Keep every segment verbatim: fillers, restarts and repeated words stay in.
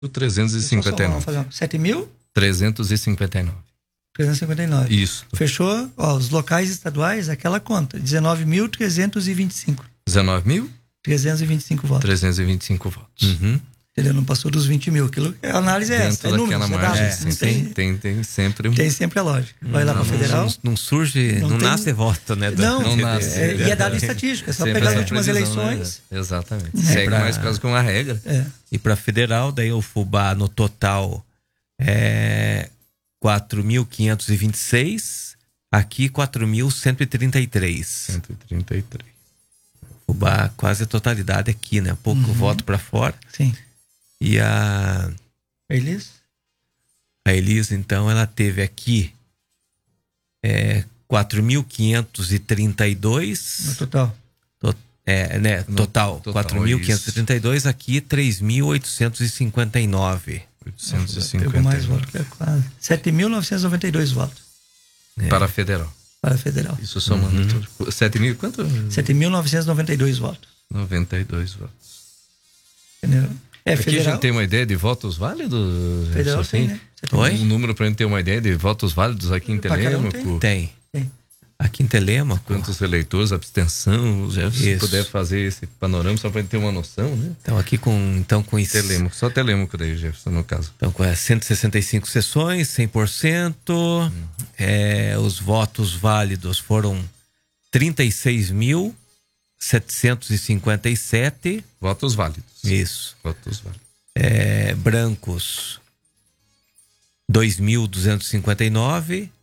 trezentos e cinquenta e nove. sete mil? trezentos e cinquenta e nove. trezentos e cinquenta e nove. Isso. Fechou, ó, os locais estaduais, aquela conta, dezenove mil trezentos e vinte e cinco. dezenove mil? trezentos e vinte e cinco votos. trezentos e vinte e cinco votos. Uhum. Entendeu? Não passou dos vinte mil. Aquilo, a análise é Dentro essa. É daquela números, margem, é sim, tem, tem, tem sempre um... tem sempre a lógica. Vai lá para federal. Não, não surge, não, não tem... nasce voto, né? Não, não nasce. É, e é dado estatística. É só sempre pegar as últimas eleições. Né? Exatamente. É. Segue pra... mais quase que uma regra. É. E para federal, daí o Fubá no total é quatro mil quinhentos e vinte e seis, aqui quatro mil cento e trinta e três. cento e trinta e três. Fubá quase a totalidade aqui, né? Pouco uhum. voto para fora. Sim. E a... A Elis? A Elis, então, ela teve aqui é, quatro mil quinhentos e trinta e dois. No total. To, é, né? No total. total quatro mil quinhentos e trinta e dois, aqui três mil oitocentos e cinquenta e nove. oitocentos e cinquenta. Pegou mais votos, é quase. sete mil novecentos e noventa e dois votos. É. Para federal. Para federal. Isso somando uhum. tudo. sete mil, quanto? sete mil novecentos e noventa e dois votos. noventa e dois votos. Entendeu? É, Aqui federal. a gente tem uma ideia de votos válidos? Federal assim? tem, né? Oi? Um número pra gente ter uma ideia de votos válidos aqui em Telêmaco? Um tem. tem. Aqui em Telêmaco. Quantos eleitores, abstenção, já se puder fazer esse panorama só pra gente ter uma noção, né? Então aqui com... Então, com isso... Telêmaco, só Telêmaco daí, Jefferson, no caso. Então com é, cento e sessenta e cinco sessões, cem por cento. Uhum. É, os votos válidos foram trinta e seis mil setecentos e cinquenta e sete. Votos válidos. Isso. Votos válidos. É, brancos, dois mil duzentos e cinquenta e nove.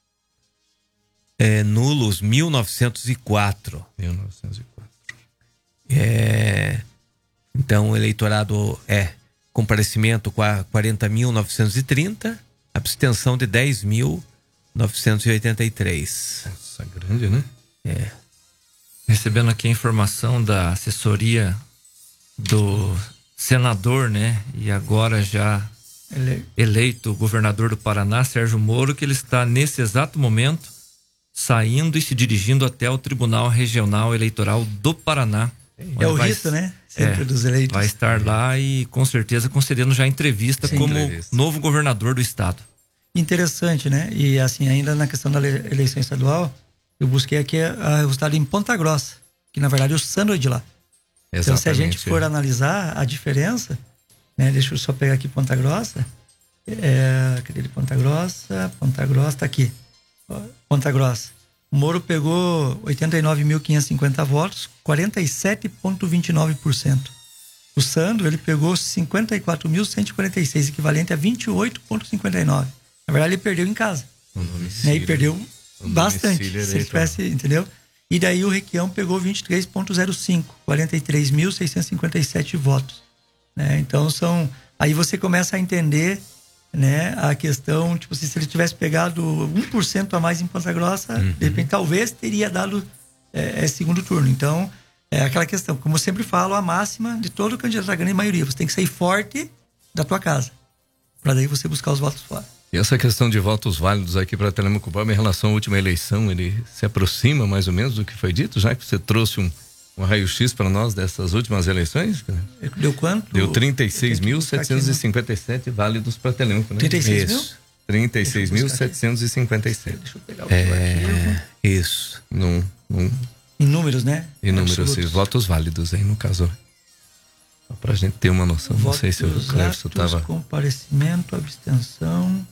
É, nulos, mil novecentos e quatro. mil novecentos e quatro. É, então, o eleitorado é comparecimento quarenta mil novecentos e trinta, abstenção de dez mil novecentos e oitenta e três. Nossa, grande, né? É. Recebendo aqui a informação da assessoria do senador, né? E agora já Ele... eleito governador do Paraná, Sérgio Moro, que ele está nesse exato momento saindo e se dirigindo até o Tribunal Regional Eleitoral do Paraná. É o rito, né? Sempre é, dos eleitos. Vai estar lá e com certeza concedendo já entrevista Sim, como entrevista. novo governador do estado. Interessante, né? E assim, ainda na questão da eleição estadual, eu busquei aqui o resultado em Ponta Grossa, que na verdade o Sandro é de lá. Exatamente, então se a gente for é. analisar a diferença, né? Deixa eu só pegar aqui Ponta Grossa. É, cadê ele? Ponta Grossa, Ponta Grossa, tá aqui. Ponta Grossa. O Moro pegou oitenta e nove mil quinhentos e cinquenta votos, quarenta e sete vírgula vinte e nove por cento. O Sandro, ele pegou cinquenta e quatro mil cento e quarenta e seis, equivalente a vinte e oito vírgula cinquenta e nove. Na verdade, ele perdeu em casa. Um né? E perdeu um bastante, se ele tivesse, entendeu? E daí o Requião pegou vinte e três vírgula zero cinco, quarenta e três mil seiscentos e cinquenta e sete votos. Né? Então, são... Aí você começa a entender... Né, a questão, tipo, se ele tivesse pegado um por cento a mais em Ponta Grossa, uhum. de repente talvez teria dado é, é, segundo turno. Então, é aquela questão, como eu sempre falo, a máxima de todo candidato à grande maioria, você tem que sair forte da tua casa, para daí você buscar os votos fora. E essa questão de votos válidos aqui para Telêmaco em relação à última eleição, ele se aproxima mais ou menos do que foi dito, já que você trouxe um Um raio-x para nós dessas últimas eleições? Deu quanto? Deu trinta e seis mil setecentos e cinquenta e sete válidos para Telêmaco, né? trinta e seis mil? trinta e seis mil setecentos e cinquenta e sete. Deixa eu pegar o é, isso. Num, num... Em números, né? Em números, e votos válidos aí no caso. Só pra gente ter uma noção. Votos, não sei se o Cléverson estava... comparecimento, abstenção,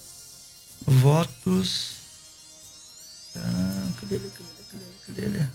votos... Ah, cadê ele? Cadê ele? Cadê ele?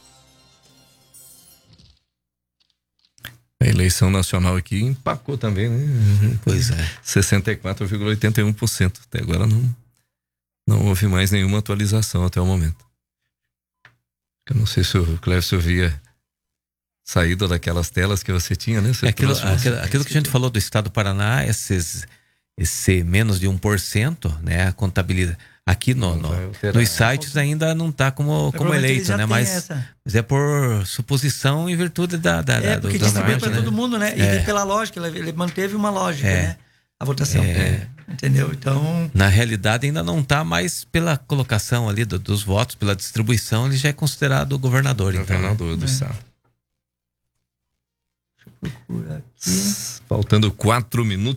A eleição nacional aqui empacou também, né? Pois é. sessenta e quatro vírgula oitenta e um por cento. Até agora não, não houve mais nenhuma atualização até o momento. Eu não sei se o Cléverson via saída daquelas telas que você tinha, né? Você é aquilo, aquilo, aquilo que a gente falou do estado do Paraná, esses, esse menos de um por cento, né? A contabilidade. Aqui no, no, nos sites ainda não está como, como eleito, né? Mas, mas é por suposição em virtude da... da é, da, porque do distribuiu para né? todo mundo, né? É. E pela lógica, ele manteve uma lógica, é. né? A votação. É. Entendeu? Então... Na realidade ainda não está mais pela colocação ali do, dos votos, pela distribuição, ele já é considerado governador. Governador então, do né? estado. Deixa eu Procura aqui. Faltando quatro minutos.